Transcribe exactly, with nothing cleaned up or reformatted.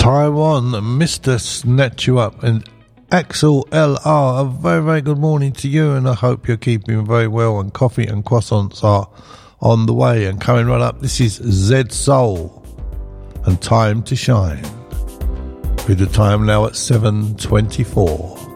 Taiwan, Mister Snatch You Up, and Axel L R, a very, very good morning to you, and I hope you're keeping very well, and coffee and croissants are on the way. And coming right up, this is Zed Soul and Time to Shine, with the time now at seven twenty-four.